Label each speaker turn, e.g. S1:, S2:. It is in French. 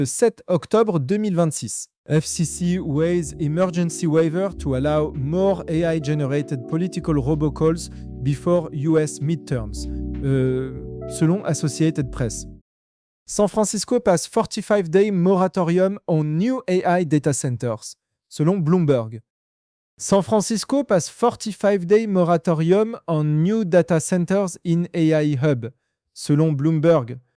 S1: Le 7 octobre 2026. FCC weighs emergency waiver to allow more AI-generated political robocalls before US midterms, selon Associated Press. San Francisco passe 45-day moratorium on new AI data centers, selon Bloomberg. San Francisco passe 45-day moratorium on new data centers in AI hub, selon Bloomberg.